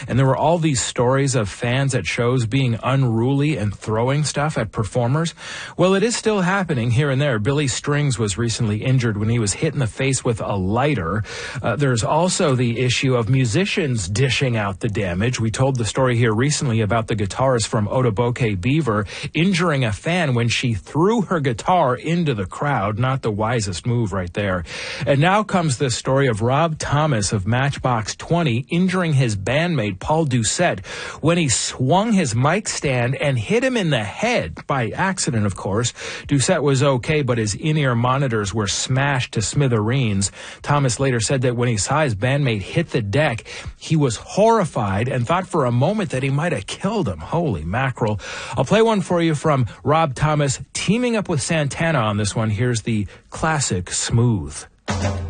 and there were all these stories of fans at shows being unruly and throwing stuff at performers. Well, it is still happening here and there. Billy Strings was recently injured when he was hit in the face with a lighter. There's also the issue of musicians dishing out the damage. We told the story here recently about the guitarist from Otoboke Beaver injuring a fan when she threw her guitar into the crowd. Not the wisest move right there. And now comes this story of Rob Thomas of Matchbox 20 injuring his bandmate Paul Doucette when he swung his mic stand and hit him in the head by accident, of course. Doucette was okay, but his in-ear monitors were smashed to smithereens. Thomas later said that when he saw his bandmate hit the deck, he was horrified and thought for a moment that he might have killed him. Holy mackerel. I'll play one for you from Rob Thomas teaming up with Santana on this one. Here's the classic Smooth.